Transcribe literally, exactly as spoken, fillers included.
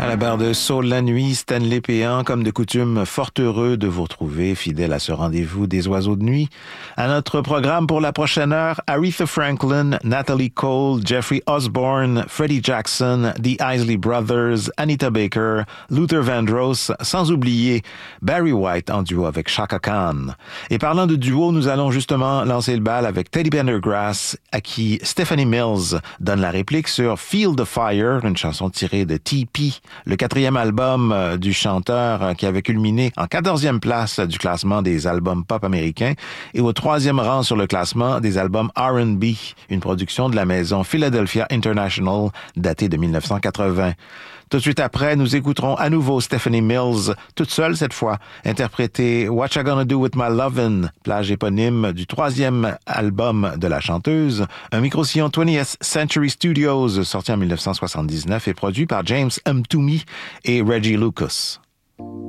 À la barre de Saul la nuit, Stanley Péan, comme de coutume, fort heureux de vous retrouver, fidèle à ce rendez-vous des oiseaux de nuit. À notre programme pour la prochaine heure, Aretha Franklin, Natalie Cole, Jeffrey Osborne, Freddie Jackson, The Isley Brothers, Anita Baker, Luther Vandross, sans oublier Barry White en duo avec Chaka Khan. Et parlant de duo, nous allons justement lancer le bal avec Teddy Pendergrass, à qui Stephanie Mills donne la réplique sur Feel the Fire, une chanson tirée de T P, le quatrième album du chanteur qui avait culminé en quatorzième place du classement des albums pop américains et au troisième rang sur le classement des albums R and B, une production de la maison Philadelphia International datée de dix-neuf cent quatre-vingts. Tout de suite après, nous écouterons à nouveau Stephanie Mills, toute seule cette fois, interpréter What You Gonna Do With My Lovin', plage éponyme du troisième album de la chanteuse, un micro-sillon twentieth Century Studios sorti en dix-neuf cent soixante-dix-neuf et produit par James M. Toomey et Reggie Lucas.